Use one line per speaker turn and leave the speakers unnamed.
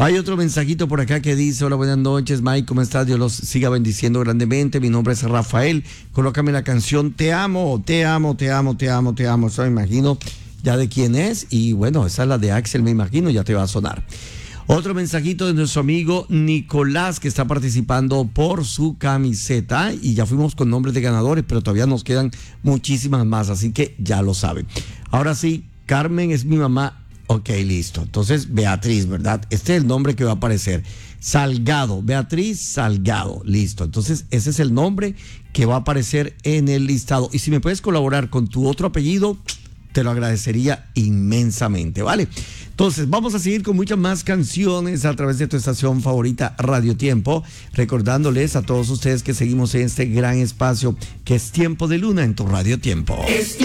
Hay otro mensajito por acá que dice: hola, buenas noches, Mike, ¿cómo estás? Dios los siga bendiciendo grandemente. Mi nombre es Rafael. Colócame la canción Te amo, te amo, te amo, te amo, te amo. Eso me imagino ya de quién es. Y bueno, esa es la de Axel, me imagino, ya te va a sonar. Otro mensajito de nuestro amigo Nicolás, que está participando por su camiseta, y ya fuimos con nombres de ganadores, pero todavía nos quedan muchísimas más, así que ya lo saben. Ahora sí, Carmen es mi mamá. Ok, listo. Entonces, Beatriz, ¿verdad? Este es el nombre que va a aparecer. Salgado, Beatriz Salgado, listo. Entonces, ese es el nombre que va a aparecer en el listado. Y si me puedes colaborar con tu otro apellido, te lo agradecería inmensamente, ¿vale? Entonces, vamos a seguir con muchas más canciones a través de tu estación favorita, Radio Tiempo, recordándoles a todos ustedes que seguimos en este gran espacio que es Tiempo de Luna en tu Radio Tiempo.